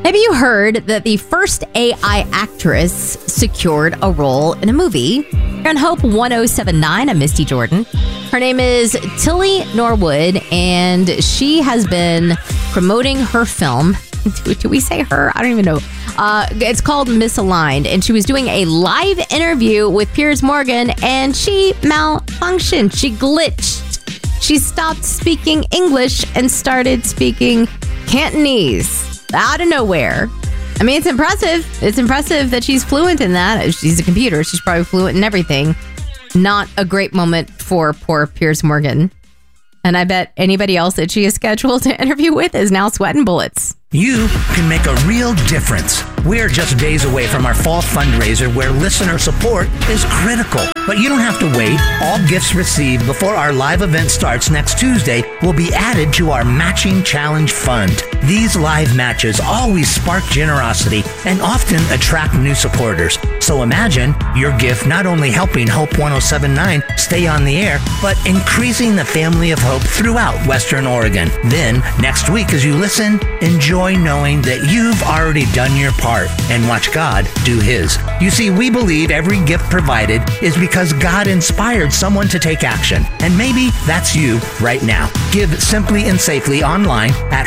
Have you heard that the first AI actress secured a role in a movie? You're on Hope 1079. I'm Misty Jordan. Her name is Tilly Norwood, and she has been promoting her film. Do we say her? I don't even know. It's called Misaligned, and she was doing a live interview with Piers Morgan, and she malfunctioned. She glitched. She stopped speaking English and started speaking Cantonese out of nowhere. I mean, it's impressive. It's impressive that she's fluent in that. She's a computer. She's probably fluent in everything. Not a great moment for poor Piers Morgan. And I bet anybody else that she is scheduled to interview with is now sweating bullets. You can make a real difference. We're just days away from our fall fundraiser where listener support is critical. But you don't have to wait. All gifts received before our live event starts next Tuesday will be added to our Matching Challenge Fund. These live matches always spark generosity and often attract new supporters. So imagine your gift not only helping Hope 1079 stay on the air, but increasing the family of hope throughout Western Oregon. Then, next week as you listen, enjoy knowing that you've already done your part and watch God do His. You see, we believe every gift provided is because God inspired someone to take action. And maybe that's you right now. Give simply and safely online at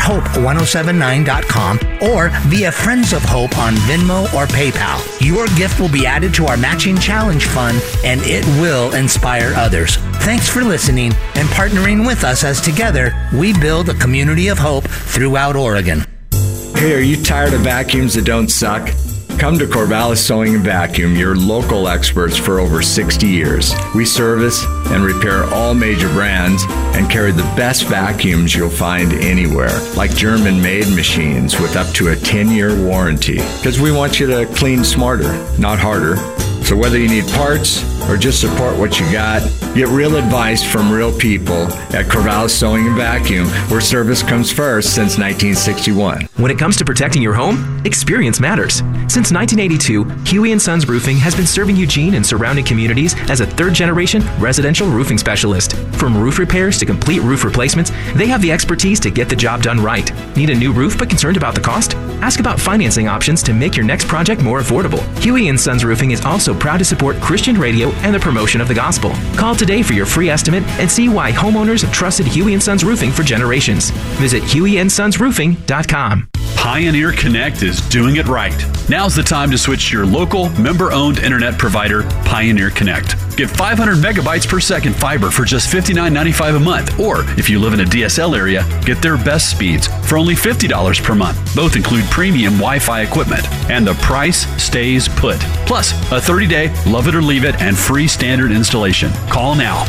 hope1079.com or via Friends of Hope on Venmo or PayPal. Your gift will be added to our Matching Challenge Fund, and it will inspire others. Thanks for listening and partnering with us as together we build a community of hope throughout Oregon. Hey, are you tired of vacuums that don't suck? Come to Corvallis Sewing and Vacuum, your local experts for over 60 years. We service and repair all major brands and carry the best vacuums you'll find anywhere, like German-made machines with up to a 10-year warranty. Because we want you to clean smarter, not harder. So whether you need parts or just support what you got, get real advice from real people at Corvallis Sewing and Vacuum, where service comes first since 1961. When it comes to protecting your home, experience matters. Since 1982, Huey & Sons Roofing has been serving Eugene and surrounding communities as a third-generation residential roofing specialist. From roof repairs to complete roof replacements, they have the expertise to get the job done right. Need a new roof but concerned about the cost? Ask about financing options to make your next project more affordable. Huey & Sons Roofing is also proud to support Christian radio and the promotion of the gospel. Call today for your free estimate and see why homeowners have trusted Huey & Sons Roofing for generations. Visit hueyandsonsroofing.com. Pioneer Connect is doing it right. Now's the time to switch to your local member-owned internet provider, Pioneer Connect. Get 500 megabytes per second fiber for just $59.95 a month. Or if you live in a DSL area, get their best speeds for only $50 per month. Both include premium Wi-Fi equipment. And the price stays put. Plus, a 30-day love it or leave it and free standard installation. Call now,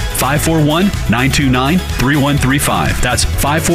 541-929-3135. That's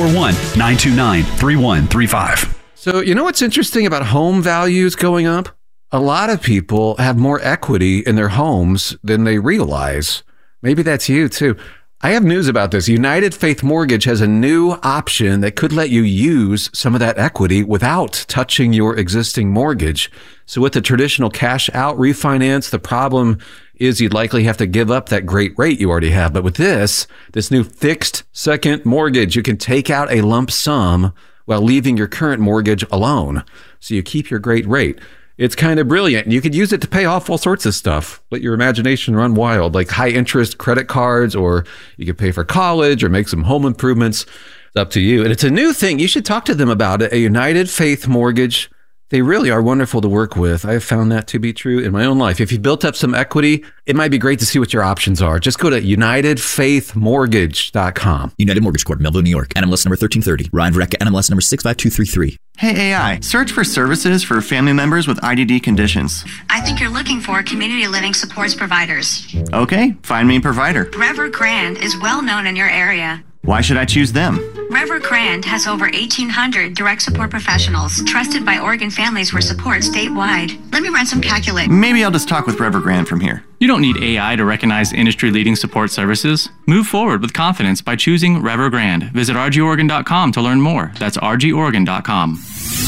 541-929-3135. So, you know what's interesting about home values going up? A lot of people have more equity in their homes than they realize. Maybe that's you too. I have news about this. United Faith Mortgage has a new option that could let you use some of that equity without touching your existing mortgage. So with the traditional cash out refinance, the problem is you'd likely have to give up that great rate you already have. But with this new fixed second mortgage, you can take out a lump sum while leaving your current mortgage alone. So you keep your great rate. It's kind of brilliant. You could use it to pay off all sorts of stuff. Let your imagination run wild, like high interest credit cards, or you could pay for college or make some home improvements. It's up to you. And it's a new thing. You should talk to them about it. A United Faith Mortgage. They really are wonderful to work with. I have found that to be true in my own life. If you've built up some equity, it might be great to see what your options are. Just go to UnitedFaithMortgage.com. United Mortgage Corp., Melville, New York. NMLS number 1330. Ryan Verrecka, NMLS number 65233. Hey AI, search for services for family members with IDD conditions. I think you're looking for community living supports providers. Okay, find me a provider. Evergrande is well known in your area. Why should I choose them? Evergrande has over 1,800 direct support professionals trusted by Oregon families for support statewide. Let me run some calculations. Maybe I'll just talk with Evergrande from here. You don't need AI to recognize industry-leading support services. Move forward with confidence by choosing Evergrande. Visit rgoregon.com to learn more. That's rgoregon.com.